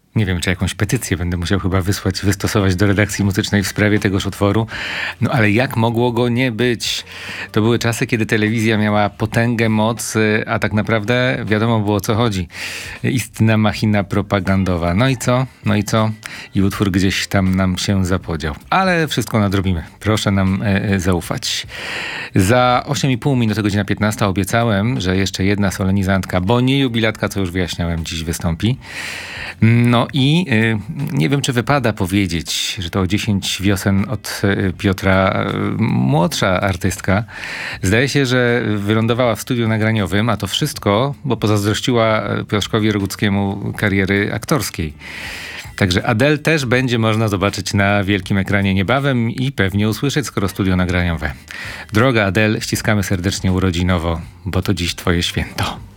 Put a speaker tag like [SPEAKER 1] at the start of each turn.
[SPEAKER 1] Nie wiem, czy jakąś petycję będę musiał chyba wystosować do redakcji muzycznej w sprawie tegoż utworu. No ale jak mogło go nie być? To były czasy, kiedy telewizja miała potęgę, moc, a tak naprawdę wiadomo było, o co chodzi. Istna machina propagandowa. No i co? No i co? I utwór gdzieś tam nam się zapodział. Ale wszystko nadrobimy. Proszę nam zaufać. Za 8,5 minuty, godzina 15 obiecałem, że jeszcze jedna solenizantka, bo nie jubilatka, co już wyjaśniałem, dziś wystąpi. No i nie wiem, czy wypada powiedzieć, że to o 10 wiosen od Piotra młodsza artystka. Zdaje się, że wylądowała w studiu nagraniowym, a to wszystko, bo pozazdrościła Piotrkowi Roguckiemu kariery aktorskiej. Także Adele też będzie można zobaczyć na wielkim ekranie niebawem i pewnie usłyszeć, skoro studio nagraniowe. Droga Adele, ściskamy serdecznie urodzinowo, bo to dziś twoje święto.